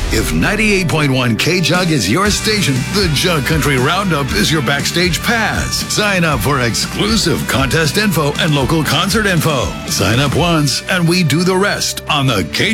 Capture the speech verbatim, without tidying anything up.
If ninety-eight point one K-Jug is your station, the Jug Country Roundup is your backstage pass. Sign up for exclusive contest info and local concert info. Sign up once, and we do the rest on the K